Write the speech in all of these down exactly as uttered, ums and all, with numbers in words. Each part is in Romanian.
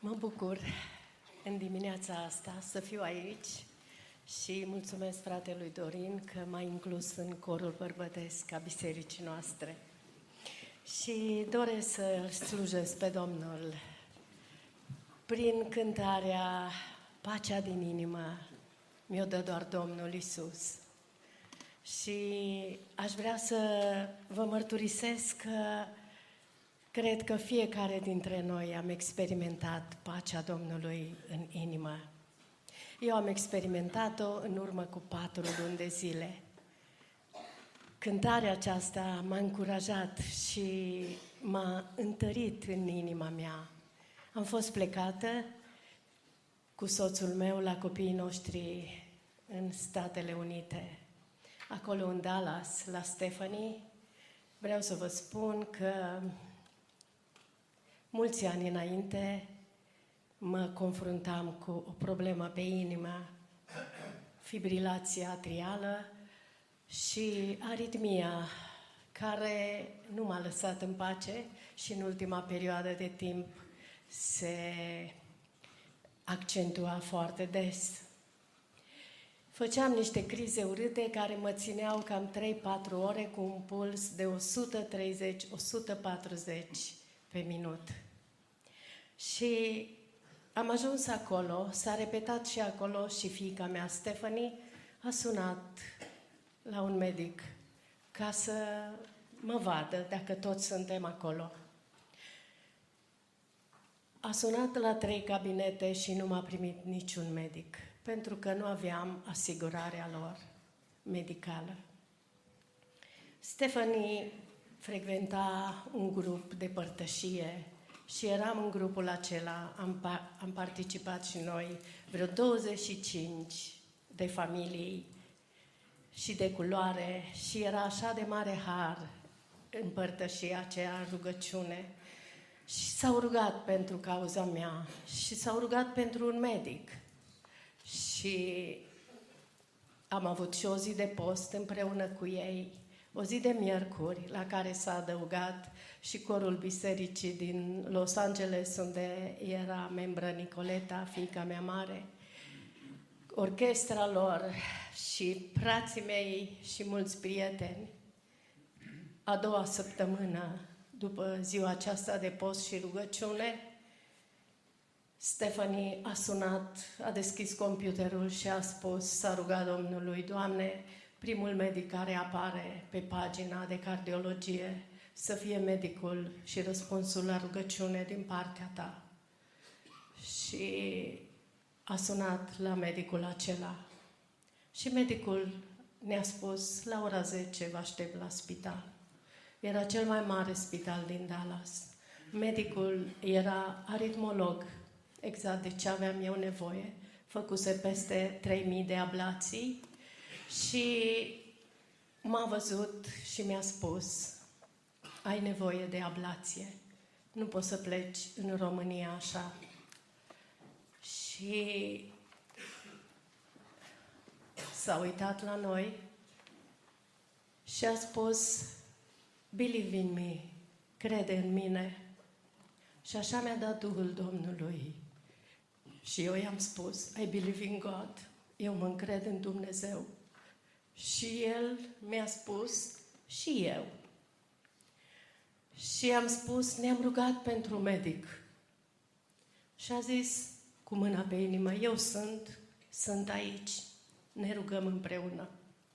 Mă bucur în dimineața asta să fiu aici și mulțumesc fratelui Dorin că m-a inclus în corul bărbătesc a bisericii noastre. Și doresc să-L slujesc pe Domnul prin cântarea Pacea din inimă mi-o dă doar Domnul Iisus. Și aș vrea să vă mărturisesc că cred că fiecare dintre noi am experimentat pacea Domnului în inimă. Eu am experimentat-o în urmă cu patru luni de zile. Cântarea aceasta m-a încurajat și m-a întărit în inima mea. Am fost plecată cu soțul meu la copiii noștri în Statele Unite. Acolo în Dallas, la Stephanie, vreau să vă spun că mulți ani înainte mă confruntam cu o problemă pe inimă, fibrilație atrială și aritmia, care nu m-a lăsat în pace și în ultima perioadă de timp se accentua foarte des. Făceam niște crize urâte care mă țineau cam trei patru ore cu un puls de o sută treizeci - o sută patruzeci pe minut. Și am ajuns acolo, s-a repetat și acolo și fiica mea, Stephanie, a sunat la un medic ca să mă vadă dacă toți suntem acolo. A sunat la trei cabinete și nu m-a primit niciun medic, pentru că nu aveam asigurarea lor medicală. Stephanie frecventa un grup de părtășie și eram în grupul acela, am, pa- am participat și noi, vreo douăzeci și cinci de familii și de culoare și era așa de mare har în părtășia aceea, rugăciune. Și s-au rugat pentru cauza mea și s-au rugat pentru un medic. Și am avut și o zi de post împreună cu ei, o zi de miercuri, la care s-a adăugat și corul bisericii din Los Angeles, unde era membră Nicoleta, fiica mea mare, orchestra lor și frații mei și mulți prieteni. A doua săptămână, după ziua aceasta de post și rugăciune, Stephanie a sunat, a deschis computerul și a spus, s-a rugat Domnului: Doamne, primul medic care apare pe pagina de cardiologie să fie medicul și răspunsul la rugăciune din partea ta. Și a sunat la medicul acela. Și medicul ne-a spus, la ora zece vă aștept la spital. Era cel mai mare spital din Dallas. Medicul era aritmolog, exact de ce aveam eu nevoie. Făcuse peste trei mii de ablații și m-a văzut și mi-a spus: ai nevoie de ablație. Nu poți să pleci în România așa. Și s-a uitat la noi și a spus: believe in me, crede în mine. Și așa mi-a dat Duhul Domnului. Și eu i-am spus: I believe in God. Eu mă încred în Dumnezeu. Și El mi-a spus: și eu. Și am spus: ne-am rugat pentru medic. Și a zis, cu mâna pe inimă: eu sunt, sunt aici. Ne rugăm împreună.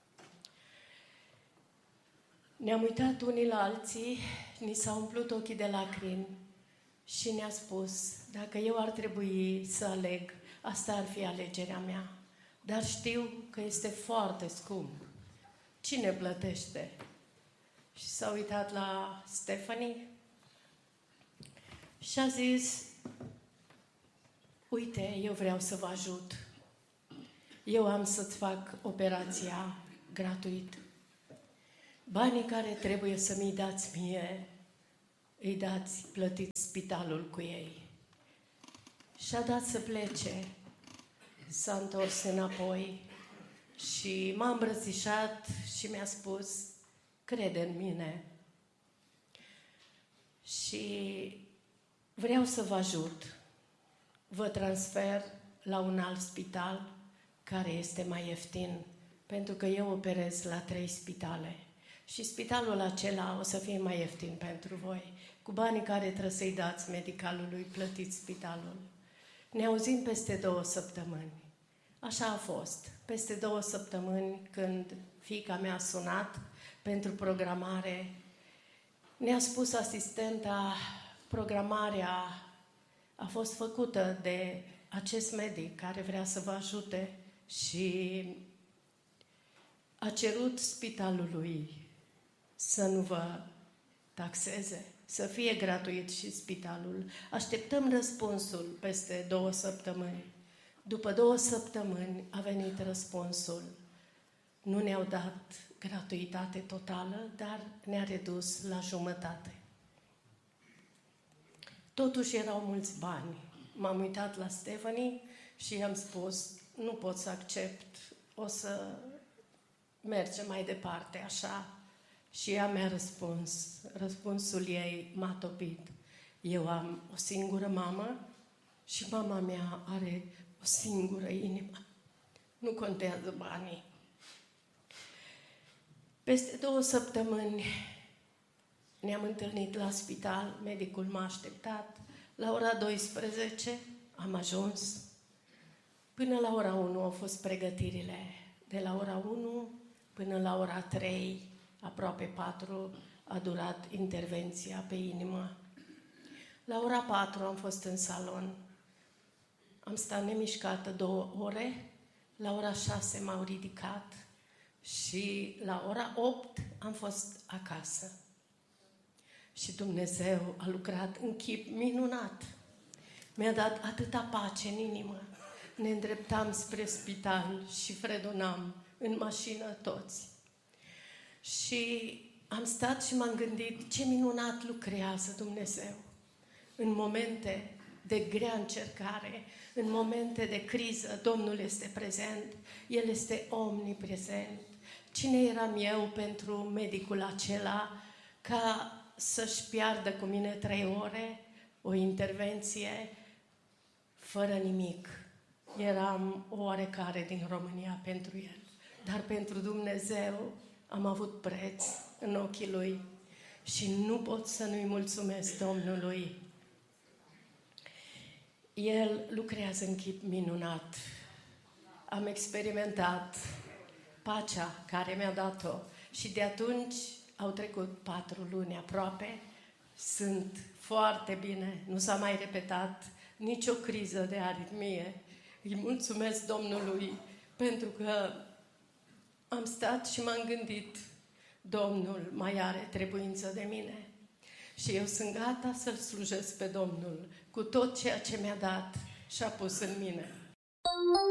Ne-am uitat unii la alții, ni s-au umplut ochii de lacrimi și ne-a spus: dacă eu ar trebui să aleg, asta ar fi alegerea mea. Dar știu că este foarte scump. Cine plătește? Și s-a uitat la Stephanie și a zis: uite, eu vreau să vă ajut. Eu am să-ți fac operația gratuit. Banii care trebuie să mi-i dați mie, îi dați, plătiți spitalul cu ei. Și-a dat să plece. S-a întors înapoi și m-a îmbrățișat și mi-a spus: crede în mine. Și vreau să vă ajut. vă transfer la un alt spital care este mai ieftin, pentru că eu operez la trei spitale. Și spitalul acela o să fie mai ieftin pentru voi. Cu banii care trebuie să-i dați medicalului, plătiți spitalul. Ne auzim peste două săptămâni. Așa a fost. Peste două săptămâni, când fiica mea a sunat pentru programare, ne-a spus asistenta, programarea a fost făcută de acest medic care vrea să vă ajute și a cerut spitalului să nu vă taxeze, să fie gratuit și spitalul. Așteptăm răspunsul peste două săptămâni. După două săptămâni a venit răspunsul. Nu ne-au dat gratuitate totală, dar ne-a redus la jumătate. Totuși erau mulți bani. M-am uitat la Stephanie și i-am spus, nu pot să accept, o să mergem mai departe așa. Și ea mi-a răspuns. Răspunsul ei m-a topit. Eu am o singură mamă și mama mea are o singură inimă. Nu contează banii. Peste două săptămâni ne-am întâlnit la spital, medicul m-a așteptat. La ora douăsprezece am ajuns. Până la ora unu au fost pregătirile. De la ora unu până la ora trei, aproape patru, a durat intervenția pe inimă. La ora patru am fost în salon. Am stat nemișcată două ore. La ora șase m-au ridicat și la ora opt am fost acasă. Și Dumnezeu a lucrat în chip minunat. Mi-a dat atâta pace în inimă. Ne îndreptam spre spital și fredonam în mașină toți. Și am stat și m-am gândit ce minunat lucrează Dumnezeu. În momente de grea încercare, în momente de criză, Domnul este prezent. El este omniprezent. Cine eram eu pentru medicul acela ca să-și piardă cu mine trei ore o intervenție fără nimic? Eram o oarecare din România pentru el. Dar pentru Dumnezeu am avut preț în ochii Lui și nu pot să nu-i mulțumesc Domnului. El lucrează în chip minunat. Am experimentat pacea care mi-a dat-o și de atunci au trecut patru luni aproape. Sunt foarte bine, nu s-a mai repetat nicio criză de aritmie. Îi mulțumesc Domnului pentru că am stat și m-am gândit, Domnul mai are trebuință de mine. Și eu sunt gata să-L slujesc pe Domnul cu tot ceea ce mi-a dat și a pus în mine.